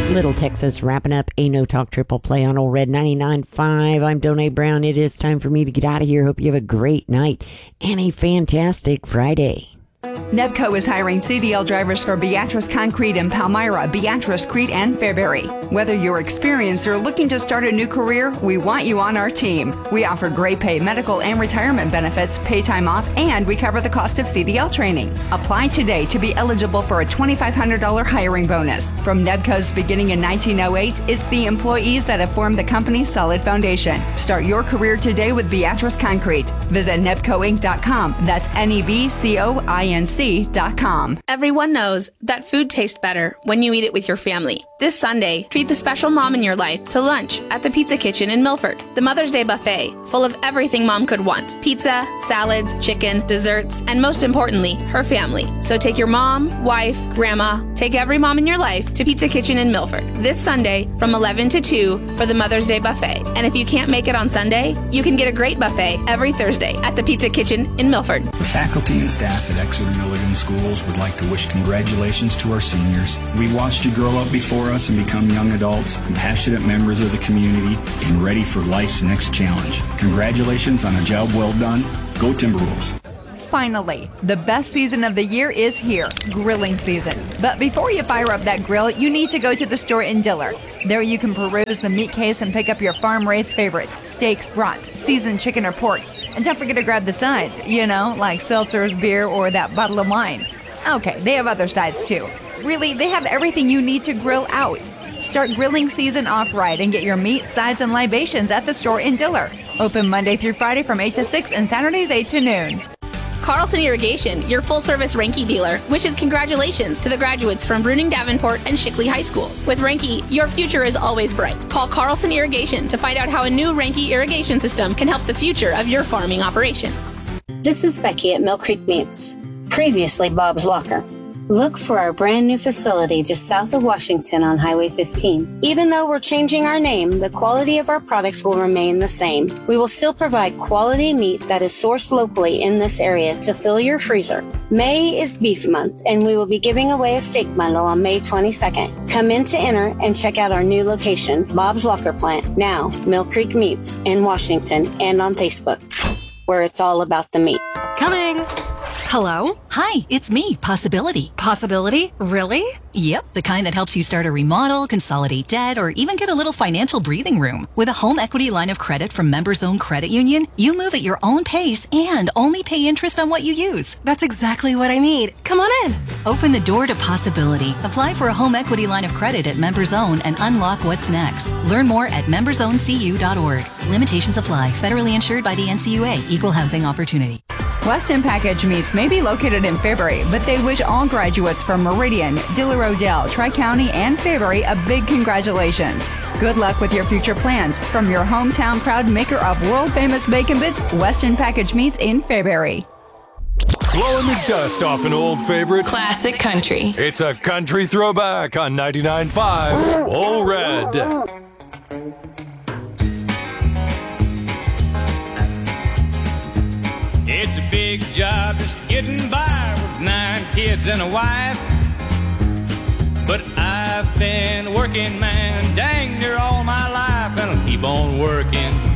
Little Texas wrapping up a No Talk Triple Play on Old Red 99.5. I'm Donay Brown. It is time for me to get out of here. Hope you have a great night and a fantastic Friday. Nebco is hiring CDL drivers for Beatrice Concrete in Palmyra, Beatrice, Crete, and Fairbury. Whether you're experienced or looking to start a new career, we want you on our team. We offer great pay, medical, and retirement benefits, pay time off, and we cover the cost of CDL training. Apply today to be eligible for a $2,500 hiring bonus. From Nebco's beginning in 1908, it's the employees that have formed the company's solid foundation. Start your career today with Beatrice Concrete. Visit nebcoinc.com. That's NEBCOINC.com. Everyone knows that food tastes better when you eat it with your family. This Sunday, treat the special mom in your life to lunch at the Pizza Kitchen in Milford. The Mother's Day buffet, full of everything mom could want. Pizza, salads, chicken, desserts, and most importantly, her family. So take your mom, wife, grandma, take every mom in your life to Pizza Kitchen in Milford this Sunday from 11 to 2 for the Mother's Day buffet. And if you can't make it on Sunday, you can get a great buffet every Thursday at the Pizza Kitchen in Milford. The faculty and staff at Exeter Milligan Schools would like to wish congratulations to our seniors. We watched you grow up before us and become young adults, compassionate members of the community, and ready for life's next challenge. Congratulations on a job well done. Go Timberwolves. Finally, the best season of the year is here, grilling season. But before you fire up that grill, you need to go to the store in Diller. There you can peruse the meat case and pick up your farm-raised favorites, steaks, brats, seasoned chicken or pork. And don't forget to grab the sides, like seltzers, beer, or that bottle of wine. Okay, they have other sides too. Really, they have everything you need to grill out. Start grilling season off right and get your meat, sides, and libations at the store in Diller. Open Monday through Friday from 8 to 6 and Saturdays 8 to noon. Carlson Irrigation, your full-service Renke dealer, wishes congratulations to the graduates from Bruning Davenport and Shickley High Schools. With Renke, your future is always bright. Call Carlson Irrigation to find out how a new Renke irrigation system can help the future of your farming operation. This is Becky at Mill Creek Meats, previously Bob's Locker. Look for our brand new facility just south of Washington on Highway 15. Even though we're changing our name, the quality of our products will remain the same. We will still provide quality meat that is sourced locally in this area to fill your freezer. May is Beef Month, and we will be giving away a steak bundle on May 22nd. Come in to enter and check out our new location, Bob's Locker Plant, now Mill Creek Meats in Washington, and on Facebook, where it's all about the meat. Coming! Hello? Hi, it's me, Possibility. Possibility? Really? Yep, the kind that helps you start a remodel, consolidate debt, or even get a little financial breathing room. With a home equity line of credit from Members Own Credit Union, you move at your own pace and only pay interest on what you use. That's exactly what I need. Come on in. Open the door to possibility. Apply for a home equity line of credit at Members Own and unlock what's next. Learn more at membersowncu.org. Limitations apply. Federally insured by the NCUA. Equal housing opportunity. Weston Package Meats may be located in Fairbury, but they wish all graduates from Meridian, Diller Odell, Tri-County, and Fairbury a big congratulations. Good luck with your future plans. From your hometown proud maker of world-famous bacon bits, Weston Package Meats in Fairbury. Blowing the dust off an old favorite. Classic country. It's a country throwback on 99.5 Old Red. It's a big job just getting by with 9 kids and a wife. But I've been working, man, dang near all my life, and I'll keep on working